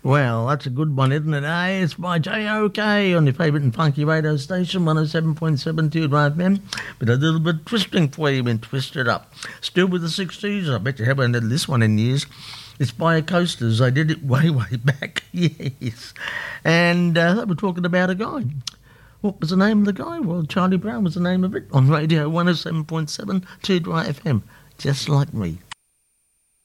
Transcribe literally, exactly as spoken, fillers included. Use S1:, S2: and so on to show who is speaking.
S1: Well, that's a good one, isn't it? Hey, it's by J O K on your favourite and funky radio station, one oh seven point seven two Drive F M. But a little bit twisting for you, been twisted up. Still with the sixties, I bet you haven't had this one in years. It's by Coasters. They did it way, way back, yes. And uh, they were talking about a guy. What was the name of the guy? Well, Charlie Brown was the name of it on radio one oh seven point seven two Drive F M. Just like me.